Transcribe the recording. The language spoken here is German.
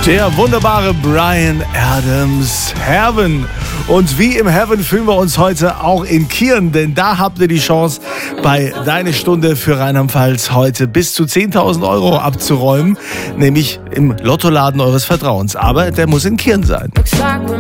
Der wunderbare Bryan Adams, Heaven. Und wie im Heaven fühlen wir uns heute auch in Kirn, denn da habt ihr die Chance, bei Deine Stunde für Rheinland-Pfalz heute bis zu 10.000 € abzuräumen, nämlich im Lottoladen eures Vertrauens. Aber der muss in Kirn sein.